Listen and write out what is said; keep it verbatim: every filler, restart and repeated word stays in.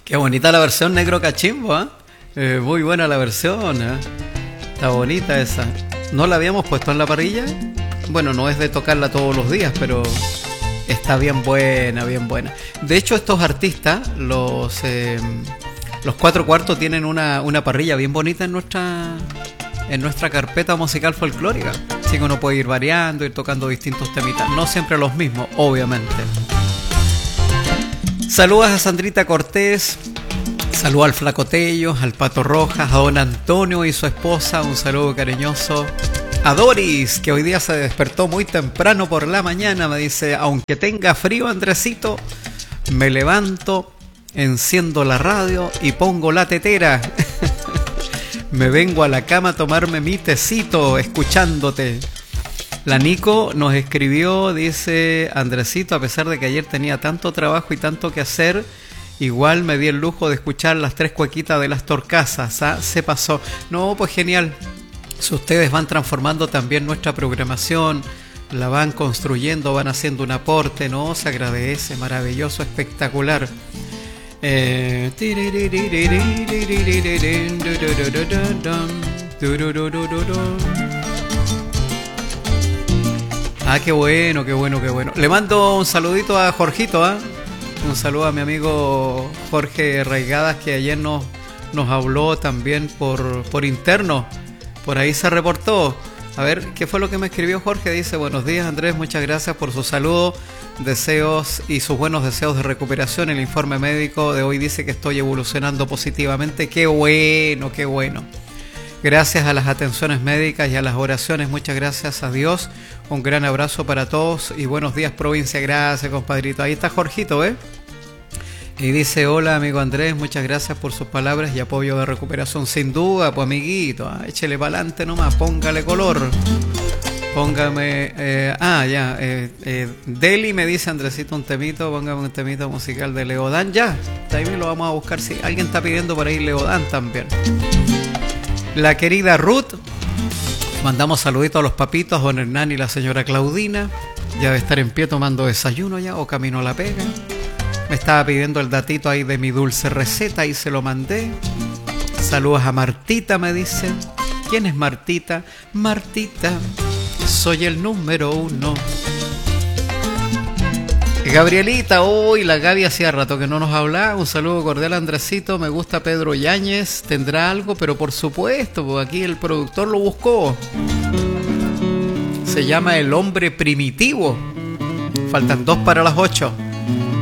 Qué bonita la versión Negro Cachimbo, ¿eh? Eh, muy buena la versión, ¿eh? Está bonita esa. ¿No la habíamos puesto en la parrilla? Bueno, no es de tocarla todos los días, pero está bien buena, bien buena. De hecho, estos artistas, los eh, los Cuatro Cuartos, tienen una, una parrilla bien bonita en nuestra en nuestra carpeta musical folclórica. Así que uno puede ir variando, ir tocando distintos temitas. No siempre los mismos, obviamente. Saludos a Sandrita Cortés. Saludos al Flacotello, al Pato Rojas, a don Antonio y su esposa. Un saludo cariñoso. A Doris, que hoy día se despertó muy temprano por la mañana. Me dice, aunque tenga frío, Andresito, me levanto, enciendo la radio y pongo la tetera. Me vengo a la cama a tomarme mi tecito, escuchándote. La Nico nos escribió, dice, Andresito, a pesar de que ayer tenía tanto trabajo y tanto que hacer, igual me di el lujo de escuchar las tres cuequitas de las Torcasas, ¿ah? Se pasó. No, pues genial. Si ustedes van transformando también nuestra programación, la van construyendo, van haciendo un aporte, ¿no? Se agradece, maravilloso, espectacular. Eh... Ah, qué bueno, qué bueno, qué bueno. Le mando un saludito a Jorgito, ¿ah? ¿eh? Un saludo a mi amigo Jorge Raigadas, que ayer nos, nos habló también por, por interno. Por ahí se reportó. A ver, ¿qué fue lo que me escribió Jorge? Dice, buenos días Andrés, muchas gracias por su saludo, deseos y sus buenos deseos de recuperación. El informe médico de hoy dice que estoy evolucionando positivamente. Qué bueno, qué bueno. Gracias a las atenciones médicas y a las oraciones, muchas gracias a Dios. Un gran abrazo para todos y buenos días provincia. Gracias, compadrito. Ahí está Jorgito, ¿eh? Y dice, hola amigo Andrés, muchas gracias por sus palabras y apoyo de recuperación. Sin duda, pues amiguito, ah, échele para adelante nomás, póngale color. Póngame, eh, ah ya, eh, eh, Deli me dice, Andresito, un temito, póngame un temito musical de Leodán. Ya, también lo vamos a buscar, si alguien está pidiendo por ahí Leodán también. La querida Ruth, mandamos saluditos a los papitos, don Hernán y la señora Claudina. Ya debe estar en pie tomando desayuno ya o camino a la pega. Me estaba pidiendo el datito ahí de mi dulce receta y se lo mandé. Saludos a Martita, me dice. ¿Quién es Martita? Martita, soy el número uno. Gabrielita, hoy la Gaby hacía rato que no nos hablaba. Un saludo cordial, Andresito. Me gusta Pedro Yáñez. Tendrá algo, pero por supuesto, pues aquí el productor lo buscó. Se llama El Hombre Primitivo. Faltan dos para las ocho.